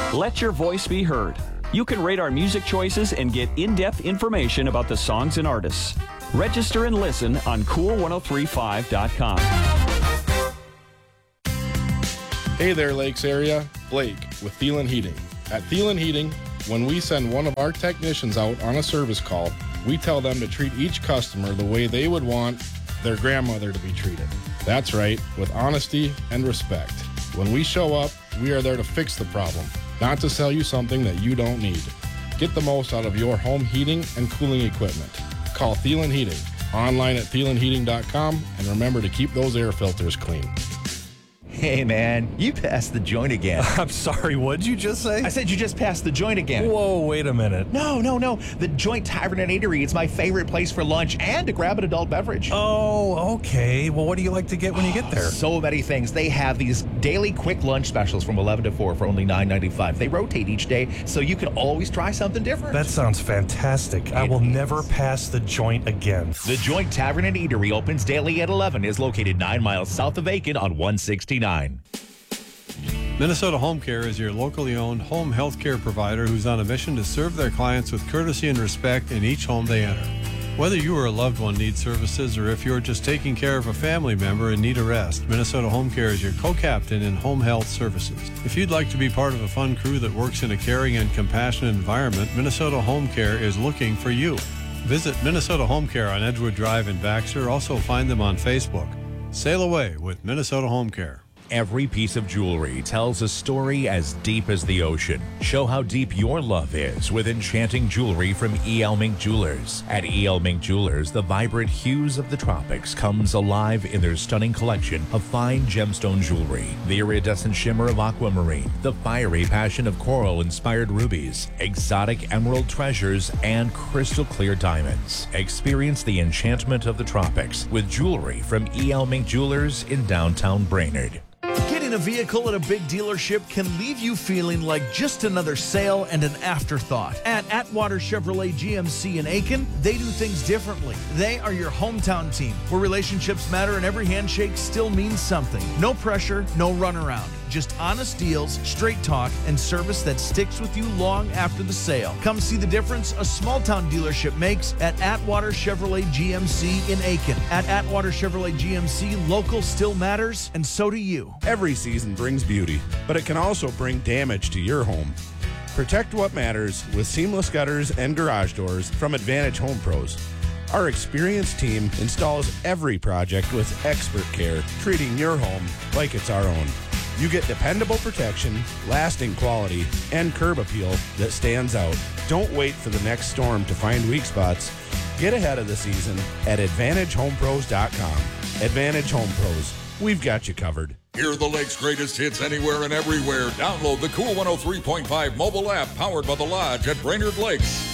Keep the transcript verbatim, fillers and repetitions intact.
Let your voice be heard. You can rate our music choices and get in-depth information about the songs and artists. Register and listen on cool ten thirty-five dot com. Hey there, Lakes area. Blake with Thielen Heating. At Thielen Heating, when we send one of our technicians out on a service call, we tell them to treat each customer the way they would want their grandmother to be treated. That's right, with honesty and respect. When we show up, we are there to fix the problem, not to sell you something that you don't need. Get the most out of your home heating and cooling equipment. Call Thielen Heating, online at thielen heating dot com, and remember to keep those air filters clean. Hey, man, you passed the joint again. I'm sorry, what'd you just say? I said you just passed the joint again. Whoa, wait a minute. No, no, no. The Joint Tavern and Eatery. It's my favorite place for lunch and to grab an adult beverage. Oh, okay. Well, what do you like to get when you get there? So many things. They have these daily quick lunch specials from eleven to four for only nine ninety-five. They rotate each day, so you can always try something different. That sounds fantastic. I will never pass the joint again. The Joint Tavern and Eatery opens daily at eleven, is located nine miles south of Aiken on one sixty-nine. Minnesota Home Care is your locally owned home health care provider who's on a mission to serve their clients with courtesy and respect in each home they enter. Whether you or a loved one needs services or if you're just taking care of a family member and need a rest, Minnesota Home Care is your co-captain in home health services. If you'd like to be part of a fun crew that works in a caring and compassionate environment, Minnesota Home Care is looking for you. Visit Minnesota Home Care on Edgewood Drive in Baxter. Also find them on Facebook. Sail away with Minnesota Home Care. Every piece of jewelry tells a story as deep as the ocean. Show how deep your love is with enchanting jewelry from E. L. Mink Jewelers. At E. L. Mink Jewelers, the vibrant hues of the tropics comes alive in their stunning collection of fine gemstone jewelry. The iridescent shimmer of aquamarine, the fiery passion of coral-inspired rubies, exotic emerald treasures, and crystal clear diamonds. Experience the enchantment of the tropics with jewelry from E. L. Mink Jewelers in downtown Brainerd. Getting a vehicle at a big dealership can leave you feeling like just another sale and an afterthought. At Atwater Chevrolet G M C in Aiken, they do things differently. They are your hometown team, where relationships matter and every handshake still means something. No pressure, no runaround. Just honest deals, straight talk, and service that sticks with you long after the sale. Come see the difference a small-town dealership makes at Atwater Chevrolet G M C in Aiken. At Atwater Chevrolet G M C, local still matters, and so do you. Every season brings beauty, but it can also bring damage to your home. Protect what matters with seamless gutters and garage doors from Advantage Home Pros. Our experienced team installs every project with expert care, treating your home like it's our own. You get dependable protection, lasting quality, and curb appeal that stands out. Don't wait for the next storm to find weak spots. Get ahead of the season at advantage home pros dot com. Advantage Home Pros. We've got you covered. Hear the Lake's greatest hits anywhere and everywhere. Download the Cool one oh three point five mobile app powered by The Lodge at Brainerd Lakes.